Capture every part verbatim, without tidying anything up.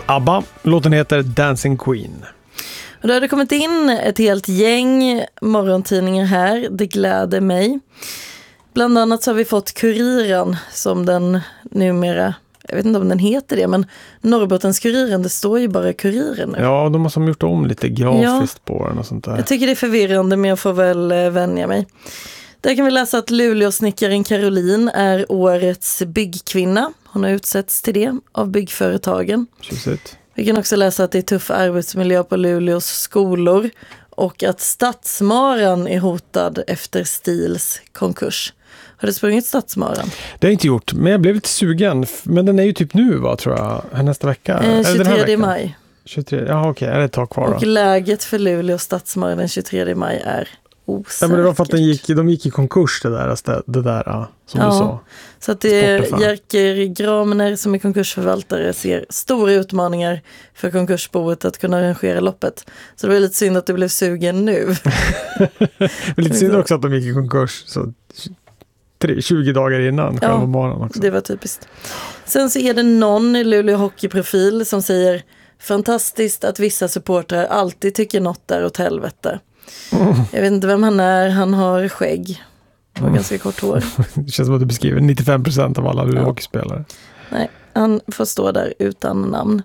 ABBA. Låten heter Dancing Queen. Och då har det kommit in ett helt gäng morgontidningar här. Det gläder mig. Bland annat så har vi fått Kuriren som den numera, jag vet inte om den heter det, men Norrbottens-Kuriren, det står ju bara Kuriren nu. Ja, de har som gjort om lite grafiskt ja. på den och sånt där. Jag tycker det är förvirrande, men jag får väl vänja mig. Där kan vi läsa att Luleåsnickaren Caroline är årets byggkvinna. Hon har utsetts till det av byggföretagen. Tjusigt. Vi kan också läsa att det är tuff arbetsmiljö på Luleås skolor och att Stadsmaran är hotad efter Stils konkurs. Har du sprungit Stadsmaran? Det har jag inte gjort, men jag blev lite sugen. Men den är ju typ nu, va, tror jag. Nästa vecka. Eh, tjugotredje maj. tjugotre, ja, okej. Är det ett tag kvar då? Och läget för Luleå Stadsmaran den tjugotredje maj är osäkert. Ja, men det var för att den gick, de gick i konkurs det där, det där som ja, du sa. Så att det är Jerker Gramner som är konkursförvaltare ser stora utmaningar för konkursboet att kunna arrangera loppet. Så det var lite synd att du blev sugen nu. Men lite synd också att de gick i konkurs så tjugo dagar innan själva ja, banan också. Det var typiskt. Sen så är det någon i Luleå hockeyprofil som säger fantastiskt att vissa supportrar alltid tycker något där åt helvete. Mm. Jag vet inte vem han är, han har skägg och mm. ganska kort hår. Det känns som att du beskriver nittiofem procent av alla Luleå ja. hockeyspelare. Nej, han får stå där utan namn.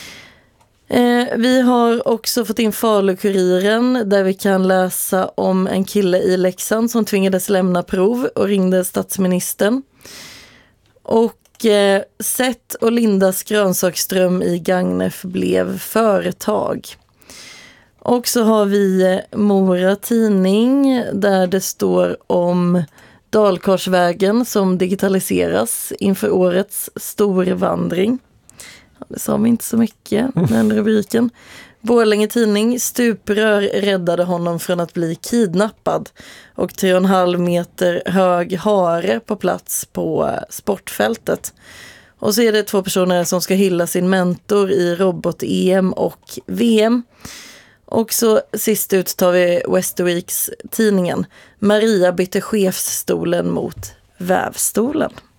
Eh, vi har också fått in Falukuriren där vi kan läsa om en kille i Leksand som tvingades lämna prov och ringde statsministern. Och eh, Seth och Lindas grönsaksström i Gagnef blev företag. Och så har vi Mora tidning där det står om Dalkarsvägen som digitaliseras inför årets storvandring. Det sa vi inte så mycket, den rubriken. Borlänge tidning, stuprör räddade honom från att bli kidnappad. Och tre och en halv meter hög hare på plats på sportfältet. Och så är det två personer som ska hylla sin mentor i robot-E M och V M. Och så sist ut tar vi Westerviks tidningen. Maria bytte chefsstolen mot vävstolen.